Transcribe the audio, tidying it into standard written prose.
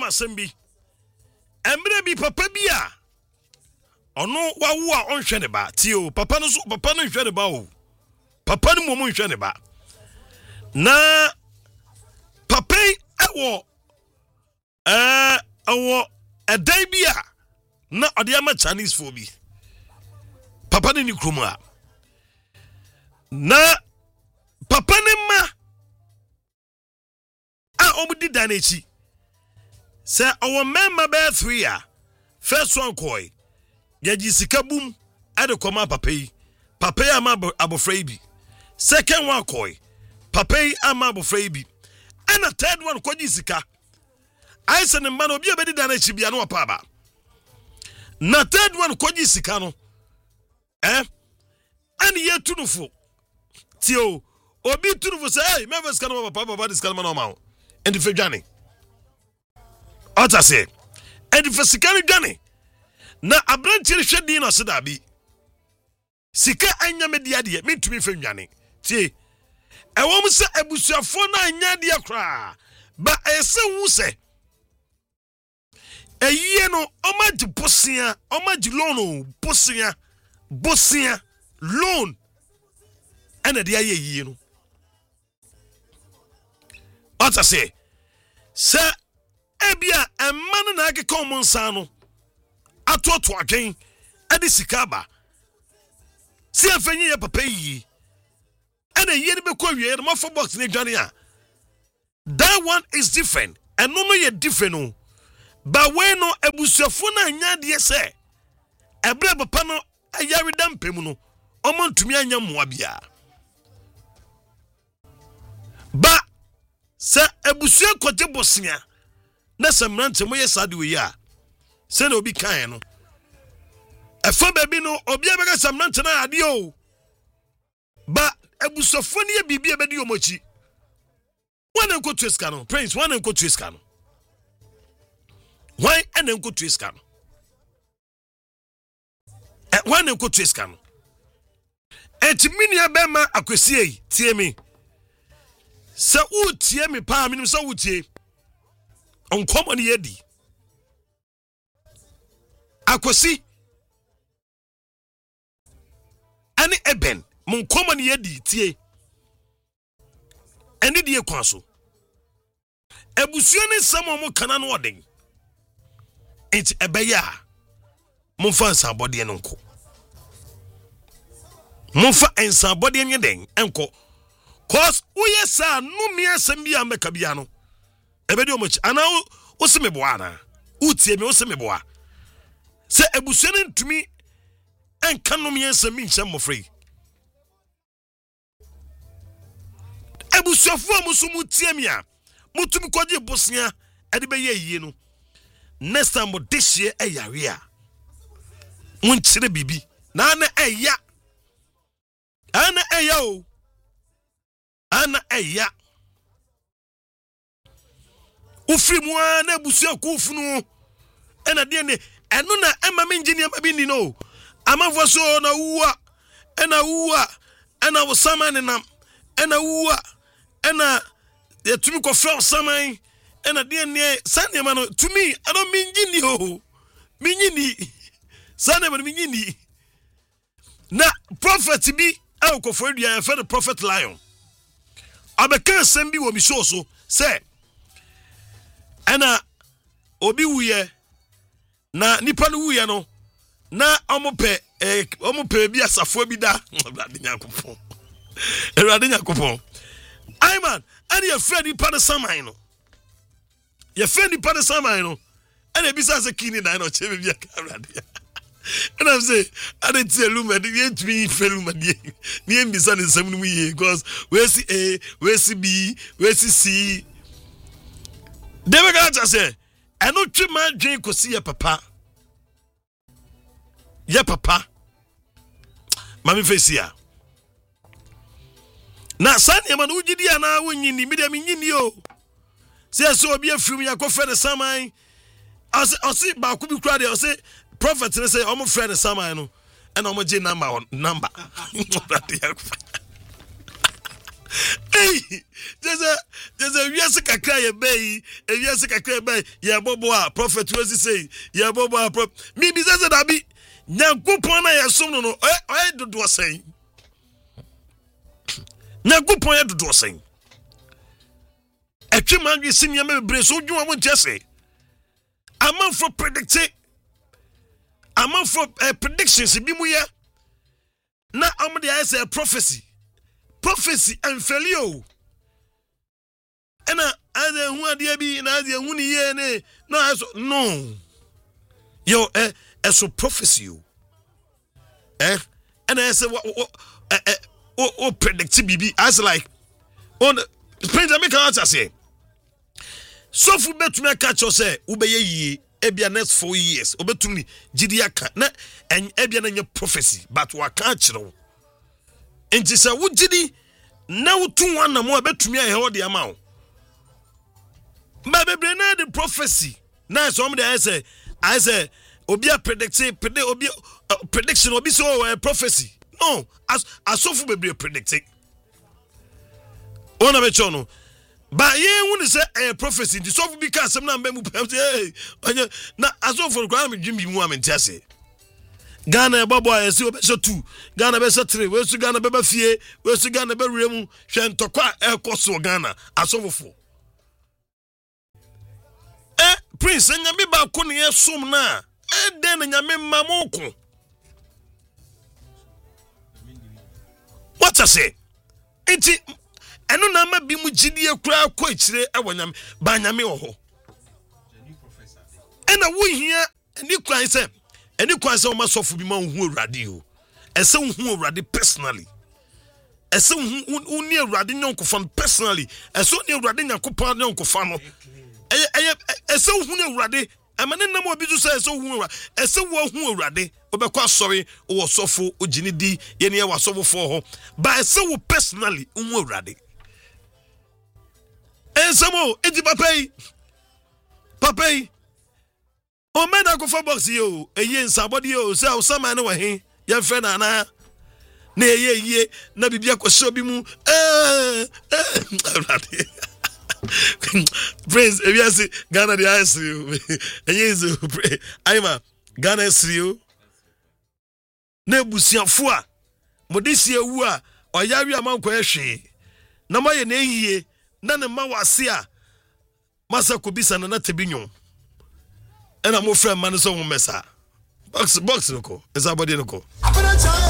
asembi emre bi papa bi a ono wawo a onhwe ne ba tio papa no so papa no nhwe ne ba o papa no mo nhwe ne ba na papa ewo edan bi a na ode ama Chinese for bi papa ni kroma na papa ne ma a omudi danechi se owo memma be 3 a first one koi yaji sikabum ade koma papa yi ama abofra bi second one koi papa yi ama abofra bi and the third one kwaji sika I send a man obi abedi danechi bia no pa ba na third one kwaji sika no and ye tunufo tio obi tunufo say hey me vs kana papa this kana no ma and the fedwane ota say and the fisikani dwane na abranti hwedi no seda bi sika anya media de mentumi fedwane tie ewom se abusuafo na anya de akra ba ese wu se eyiye no omaji bosia omaji loan bosia loan ena de aye yiye no ota say se ebia emman na akeka omonsa no atoto adwen ade sika ba se afenye ye papa yi ena yiye ne bekọ wie no mafo box ne dwane a that one is different and no ye different no ba we no abusuafo na anya de se ebre papa no ayare dampem no omontumi anya moa bia ba se abusua koje bosia na samrante moye sade we ya se na obi kan no efa baby no obi abega samrante na ade o ba abusafo ne bibia bedi omochi wana nko tweska no prince wana nko tweska no why ena nko tweska no wana nko tweska no etmini abema akwesi tie me se utie me pa minim se utie onkomo ne yedi akwesi ani eben monkomo ne yedi tie eni die kwaso ebusuo ne samo mo kana no oden enti ebeya monfa nsa bode no nko monfa nsa bode nye den enko cause uye sa numi asem bia meka bia no ebedi omochi ana osemeboa na utie me osemeboa se ebusuo ne ntumi enka numi asem nhyem mofrei ebusuafo amusumu tie me a mutumi kwaje bosia ade be ye no next time this year eyare a munchire bibi na eya ana eya o ana eya ufri mu na ebusu akufunu ena de ne eno na ema me engineer ma bi ni no amafo so na wuwa ena wo saman nam ena wuwa ena yetumi ko fra saman ena de ne sane ma no to me I don't mean gini ho minyini sane ma minyini na prophet bi akofo dua fa the prophet lion abeka sembi wo mi show so say ena obi wuye na nipa no wuye no na omope bi asafo bi da Erade Nyakopon ai man ani ye friend nipa de saman no ye friend nipa de saman no ena bi sa se kini dan no chebe bi akrade and I'm say I didn't tell you man you ain't me felu man ni em bi sa ne sam no ye because we see A we see B we see C they be gonna say I no twi man dwen ko see your papa mami face ya na sane man ugidi ana wonyini mi de nyini o se so obi afrim yakofa de saman ose ba ku bi kura de ose prophet ne say omo friend saman no and omo je number Hey, there's a yes kakra ye bay, a yes kakra bay, ya bobo prophet was say, ya bobo prophet. Me be says that be Nyankopona ya som no I do say. Nyankopon ya do say. A chiman be senior me bre so you want just say. I'm out for predicting. I'm out for predictions bi mu ya. Na am dey say prophecy and failure. And I who are the be na the hu ni ye ne no. Yo so prophecy and I say what predict bibi as like on Prince America answer say so fu betumi catch us say wo be ye ebia next 4 years obetumi gidia ka na ebia na nye prophecy but wa ka kire enti say wo gidi na wo tu wan na mo betumi aye ho de ama wo ba bebre na the prophecy na so me dey I say obi a prediction obi so prophecy no as so fu bebre predicting ona be chono ba ye won say prophecy the so fu bi ka asem na mbemu pam say na aso for kwa me dwimbi mu amentiase Ghana babo ayesi obeso 2 Ghana be 3 we su Ghana be fie we su Ghana be remu hwe ntokwa ekoso Ghana asofofo Prince nyame ba ko ne yesom na den nyame mamoko what I say enti eno na ma bi mu gidie kura ko akire ewo nyame ba nyame wo ho ena wo hia eni kwan se o masofu bi ma hu awrade o ese hu awrade personally ese hu ni awrade nyonkofan personally ese ni awrade nyakopa nyankofa no ese hu ni awrade amane nam obi ju say ese hu awrade ese wo hu awrade obekwa sorry wo sofo oginidi ye ne ye wasofo fo ho ba ese wo personally hu awrade ensamo enti papai o meda go for box yo eye nsabode yo say o sama ne wahe ye fe na na eye na bibia kwso bi mu Praise if you see Ghana the ice you eye is Aima Ghana is you na busiafo a modisi ewu a oyawe amanko ehwe na maye na ehie na ne ma wase a masa kobisa na tebinyo ena mo frɛ man so mo mesa box no ko esa body no ko